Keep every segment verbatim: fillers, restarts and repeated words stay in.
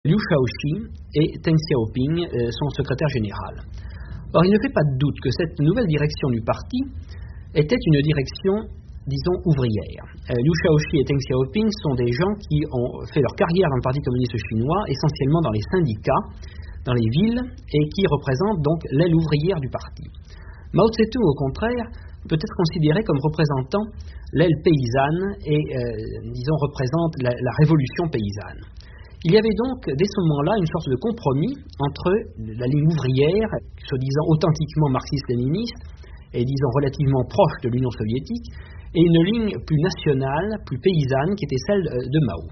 Liu Shaoqi et Deng Xiaoping, euh, son secrétaire général. Or, il ne fait pas de doute que cette nouvelle direction du parti était une direction, disons, ouvrière. Euh, Liu Shaoqi et Deng Xiaoping sont des gens qui ont fait leur carrière dans le Parti communiste chinois, essentiellement dans les syndicats, dans les villes, et qui représentent donc l'aile ouvrière du parti. Mao Tse-tung, au contraire, peut être considéré comme représentant l'aile paysanne et, euh, disons, représente la, la révolution paysanne. Il y avait donc, dès ce moment-là, une sorte de compromis entre la ligne ouvrière, soi-disant authentiquement marxiste-léniniste, et disons relativement proche de l'Union soviétique, et une ligne plus nationale, plus paysanne, qui était celle de Mao.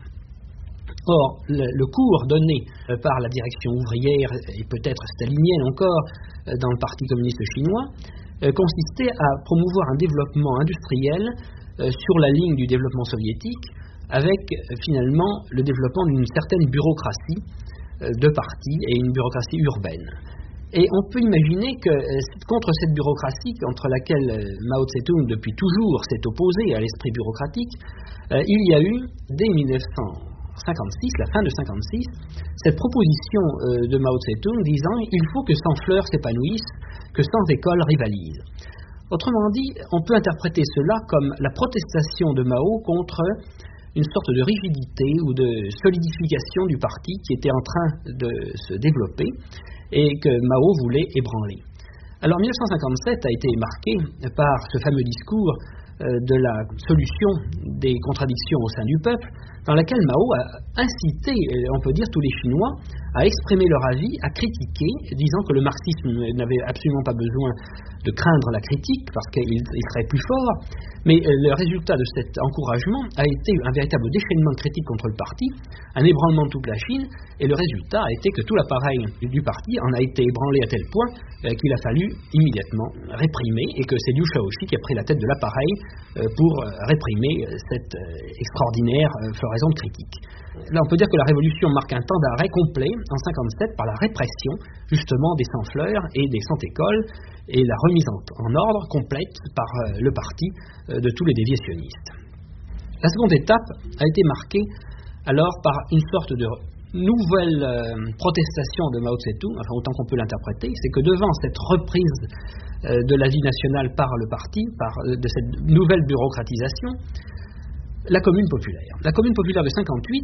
Or, le, le cours donné par la direction ouvrière, et peut-être stalinienne encore, dans le Parti communiste chinois, consistait à promouvoir un développement industriel sur la ligne du développement soviétique, avec finalement le développement d'une certaine bureaucratie de parti et une bureaucratie urbaine. Et on peut imaginer que contre cette bureaucratie, contre laquelle Mao Tse-tung depuis toujours s'est opposé à l'esprit bureaucratique, il y a eu, dès mille neuf cent cinquante-six, la fin de mille neuf cent cinquante-six, cette proposition de Mao Tse-tung disant « il faut que cent fleurs s'épanouissent, que cent écoles rivalisent ». Autrement dit, on peut interpréter cela comme la protestation de Mao contre une sorte de rigidité ou de solidification du parti qui était en train de se développer et que Mao voulait ébranler. Alors mille neuf cent cinquante-sept a été marqué par ce fameux discours de la solution des contradictions au sein du peuple, dans laquelle Mao a incité, on peut dire, tous les Chinois à exprimer leur avis, à critiquer, disant que le marxisme n'avait absolument pas besoin de craindre la critique parce qu'il serait plus fort, mais le résultat de cet encouragement a été un véritable déchaînement de critiques contre le parti, un ébranlement de toute la Chine, et le résultat a été que tout l'appareil du parti en a été ébranlé à tel point euh, qu'il a fallu immédiatement réprimer, et que c'est Liu Shaoqi qui a pris la tête de l'appareil euh, pour euh, réprimer euh, cette euh, extraordinaire euh, floraison de critiques. Là, on peut dire que la révolution marque un temps d'arrêt complet en mille neuf cent cinquante-sept par la répression justement des cent fleurs et des cent écoles et la remise en, en ordre complète par euh, le parti euh, de tous les déviationnistes. La seconde étape a été marquée alors par une sorte de nouvelle euh, protestation de Mao Tse-tung, enfin autant qu'on peut l'interpréter, c'est que devant cette reprise euh, de la vie nationale par le parti, par euh, de cette nouvelle bureaucratisation, la Commune populaire. La Commune populaire de cinquante-huit,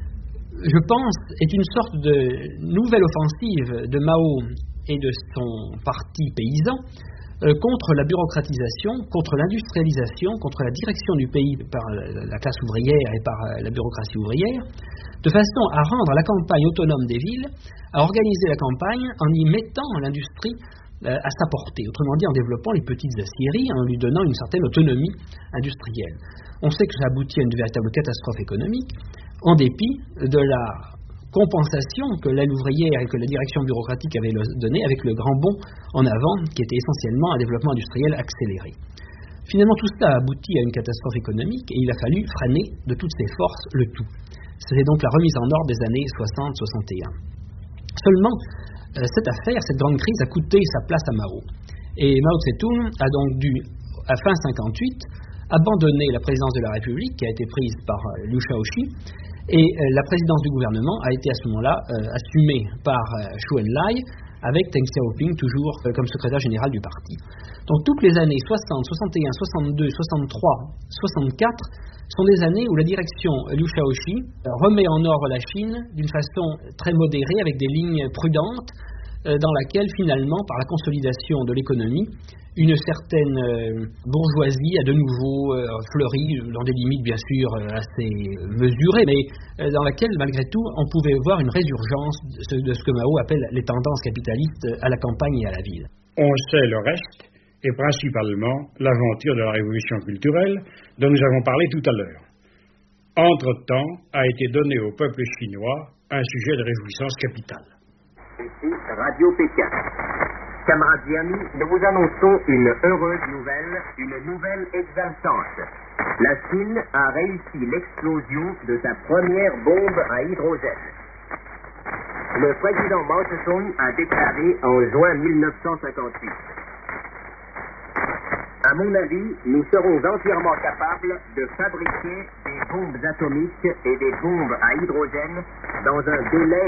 je pense, est une sorte de nouvelle offensive de Mao et de son parti paysan euh, contre la bureaucratisation, contre l'industrialisation, contre la direction du pays par la classe ouvrière et par la bureaucratie ouvrière, de façon à rendre la campagne autonome des villes, à organiser la campagne en y mettant l'industrie euh, à sa portée, autrement dit en développant les petites aciéries, en lui donnant une certaine autonomie industrielle. On sait que ça aboutit à une véritable catastrophe économique, en dépit de la compensation que l'aile ouvrière et que la direction bureaucratique avaient donnée avec le grand bond en avant, qui était essentiellement un développement industriel accéléré. Finalement, tout cela a abouti à une catastrophe économique et il a fallu freiner de toutes ses forces le tout. C'est donc la remise en ordre des années soixante soixante et un. Seulement, euh, cette affaire, cette grande crise a coûté sa place à Mao. Et Mao Tse-tung a donc dû, à fin cinquante-huit, abandonner la présidence de la République qui a été prise par euh, Liu Shaoqi, et euh, la présidence du gouvernement a été à ce moment-là euh, assumée par euh, Zhou Enlai, avec Deng Xiaoping toujours euh, comme secrétaire général du parti. Donc toutes les années soixante, soixante et un, soixante-deux, soixante-trois, soixante-quatre sont des années où la direction Liu Shaoqi remet en ordre la Chine d'une façon très modérée, avec des lignes prudentes, euh, dans laquelle finalement, par la consolidation de l'économie, une certaine euh, bourgeoisie a de nouveau euh, fleuri, dans des limites bien sûr euh, assez mesurées, mais euh, dans laquelle malgré tout on pouvait voir une résurgence de ce, de ce que Mao appelle les tendances capitalistes à la campagne et à la ville. On sait le reste, et principalement l'aventure de la révolution culturelle dont nous avons parlé tout à l'heure. Entre-temps a été donné au peuple chinois un sujet de réjouissance capitale. Ici Radio Pékin. Camarades et amis, nous vous annonçons une heureuse nouvelle, une nouvelle exaltante. La Chine a réussi l'explosion de sa première bombe à hydrogène. Le président Mao Tse-tung a déclaré en juin mille neuf cent cinquante-huit. À mon avis, nous serons entièrement capables de fabriquer des bombes atomiques et des bombes à hydrogène dans un délai